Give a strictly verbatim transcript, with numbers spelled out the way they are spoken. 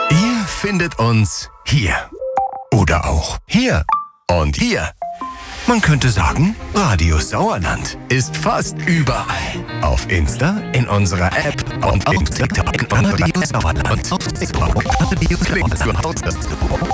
Ihr findet uns hier. Oder auch hier. Und hier. Man könnte sagen, Radio Sauerland ist fast überall. Auf Insta, in unserer App und auf TikTok in Radio Sauerland. Und auf Facebook. Radio Sauerland.